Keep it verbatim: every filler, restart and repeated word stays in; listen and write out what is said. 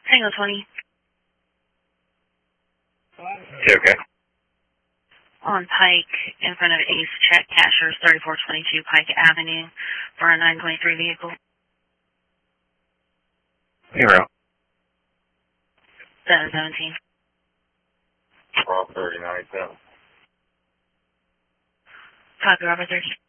Tango twenty. Okay. On Pike, in front of Ace Check Cashers, thirty-four twenty-two Pike Avenue, for a nine twenty-three vehicle. Zero. seven seventeen. twelve thirty-nine, seven. Copy, Robert thirty.